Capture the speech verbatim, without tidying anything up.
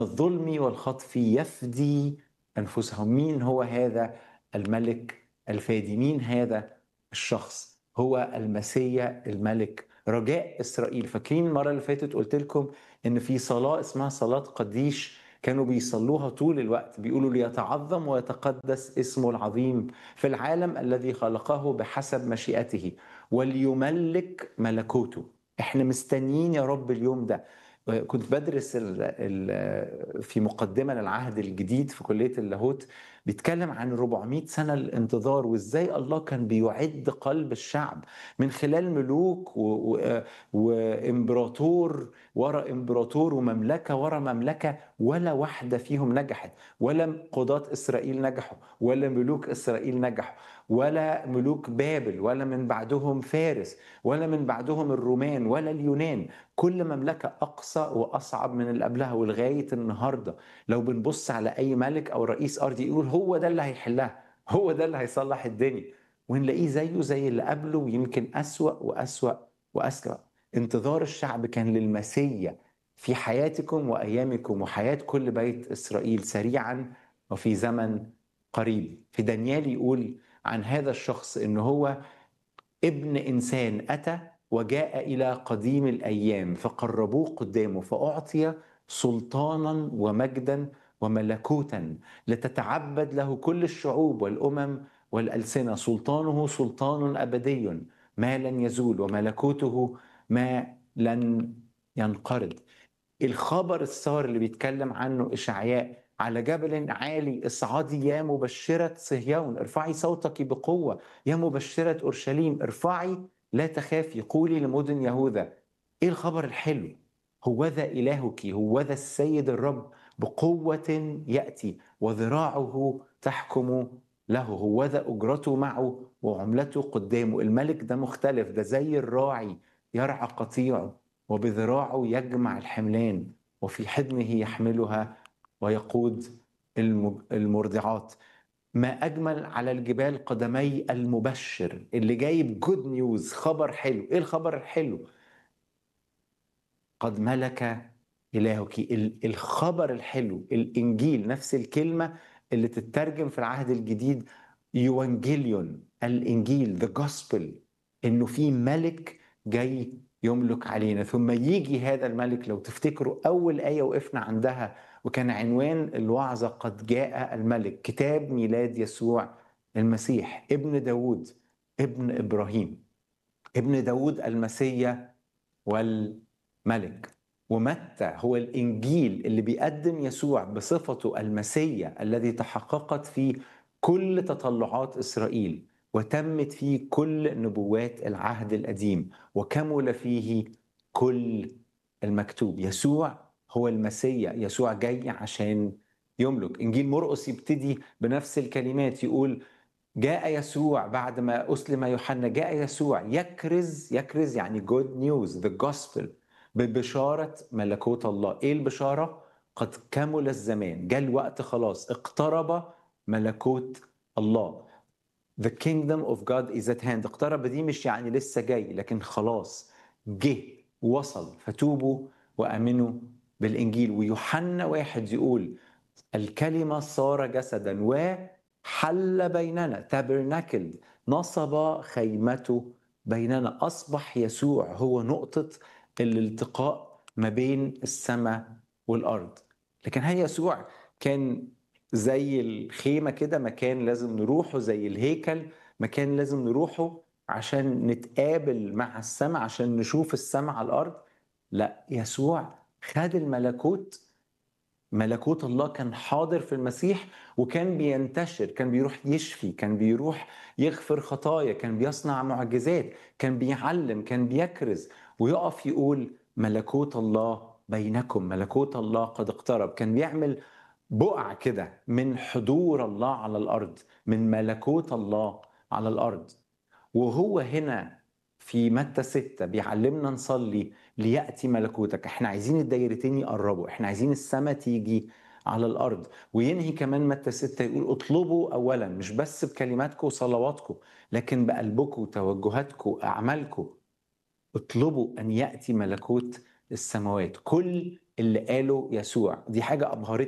الظلم والخطف يفدي أنفسهم. مين هو هذا الملك الفادي؟ مين هذا الشخص؟ هو المسيا الملك، رجاء إسرائيل. فاكرين المرة اللي فاتت قلت لكم إن في صلاة اسمها صلاة قديش كانوا بيصلوها طول الوقت، بيقولوا ليتعظم ويتقدس اسمه العظيم في العالم الذي خلقه بحسب مشيئته وليملك ملكوته. احنا مستنيين يا رب اليوم ده. كنت بدرس ال ال في مقدمة للعهد الجديد في كلية اللاهوت، بيتكلم عن أربعمائة سنة الانتظار، وإزاي الله كان بيعد قلب الشعب من خلال ملوك و- و- وإمبراطور ورا إمبراطور ومملكة ورا مملكة، ولا واحدة فيهم نجحت، ولا قضاة إسرائيل نجحوا، ولا ملوك إسرائيل نجحوا، ولا ملوك بابل، ولا من بعدهم فارس، ولا من بعدهم الرومان، ولا اليونان. كل مملكة أقصى وأصعب من اللي قبلها. ولغاية النهاردة لو بنبص على أي ملك أو رئيس أرضي يقول هو ده اللي هيحلها، هو ده اللي هيصلح الدنيا، ونلاقيه زيه زي اللي قبله، ويمكن أسوأ وأسوأ وأسوأ. انتظار الشعب كان للمسيا في حياتكم وأيامكم وحياة كل بيت إسرائيل سريعا وفي زمن قريب. في دانيال يقول عن هذا الشخص إن هو ابن إنسان أتى وجاء إلى قديم الأيام فقربوه قدامه فأعطي سلطانا ومجدا وملكوتا لتتعبد له كل الشعوب والأمم والألسنة. سلطانه سلطان أبدي ما لن يزول، وملكوته ما لن ينقرض. الخبر السار اللي بيتكلم عنه إشعياء: على جبل عالي اصعدي يا مبشرة صهيون، ارفعي صوتك بقوة يا مبشرة أورشليم، ارفعي لا تخافي، قولي لمدن يهوذا. ايه الخبر الحلو؟ هوذا إلهك، هوذا السيد الرب بقوة يأتي وذراعه تحكم له، هوذا أجرته معه وعملته قدامه. الملك ده مختلف، ده زي الراعي يرعى قطيعه وبذراعه يجمع الحملان وفي حضنه يحملها ويقود المرضعات. ما أجمل على الجبال قدمي المبشر اللي جايب جود نيوز، خبر حلو. إيه الخبر الحلو؟ قد ملك إلهك. الخبر الحلو، الإنجيل، نفس الكلمة اللي تترجم في العهد الجديد يوانجيليون، الإنجيل، ذا جوسبل، إنه في ملك جاي يملك علينا. ثم يجي هذا الملك، لو تفتكروا أول آية وقفنا عندها وكان عنوان الوعظة قد جاء الملك، كتاب ميلاد يسوع المسيح ابن داود ابن إبراهيم، ابن داود المسيا والملك. ومتى هو الإنجيل اللي بيقدم يسوع بصفته المسيا الذي تحققت فيه كل تطلعات إسرائيل وتمت فيه كل نبوات العهد القديم وكمل فيه كل المكتوب. يسوع هو المسيا، يسوع جاي عشان يملك. إنجيل مرقس يبتدي بنفس الكلمات، يقول جاء يسوع بعد ما أسلم يوحنا، جاء يسوع يكرز، يكرز يعني جود نيوز، ذا جوسبل، ببشارة ملكوت الله. إيه البشارة؟ قد كمل الزمان، جاء الوقت خلاص، اقترب ملكوت الله. The kingdom of God is at hand. اقترب دي مش يعني لسه جاي، لكن خلاص جه، وصل. فتوبوا وأمنوا بالإنجيل. ويوحنا واحد يقول الكلمة صار جسدا وحل بيننا، تابرناكل، نصب خيمته بيننا. أصبح يسوع هو نقطة الالتقاء ما بين السماء والأرض. لكن هل يسوع كان زي الخيمة كده، مكان لازم نروحه، زي الهيكل مكان لازم نروحه عشان نتقابل مع السماء، عشان نشوف السماء على الأرض؟ لا، يسوع خد الملكوت. ملكوت الله كان حاضر في المسيح وكان بينتشر، كان بيروح يشفي، كان بيروح يغفر خطايا، كان بيصنع معجزات، كان بيعلم، كان بيكرز، ويقف يقول ملكوت الله بينكم، ملكوت الله قد اقترب. كان بيعمل بقع كده من حضور الله على الأرض، من ملكوت الله على الأرض. وهو هنا في متى ستة بيعلمنا نصلي ليأتي ملكوتك. احنا عايزين الدايرتين يقربوا، احنا عايزين السماء تيجي على الأرض. وينهي كمان متى ستة يقول اطلبوا أولا، مش بس بكلماتكم وصلواتكم، لكن بقلبكم وتوجهاتكم وأعمالكم. اطلبوا أن يأتي ملكوت السماوات. كل اللي قاله يسوع. دي حاجة أبهرتني